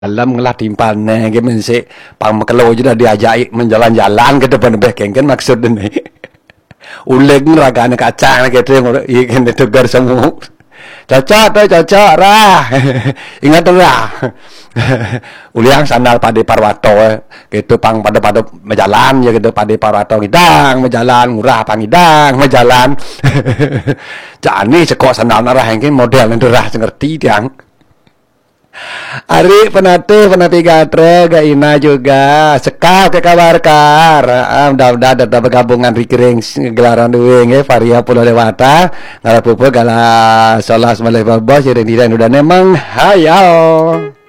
dalam ngelah timpannya gitu sih pang kalau juga diajak menjalan-jalan ke depan bekeng kan maksud ini uleg ragane kacang gitu ikan itu gar semua cocok tuh cocok rah ingat tuh rah uliang sandal pade parwato gitu pang pada mejalan ya gitu pade parwato ngidang mejalan murah pangidang mejalan jani sekok sandal narah yang model itu rah ngerti tiang. Ari penati gatre ga ina juga sekal ke kabar kar mudah-mudahan data bergabungan rikiring gelaran duwing varia pulau dewata ngarapupu gala solas malih bos jadi udah nemang hayo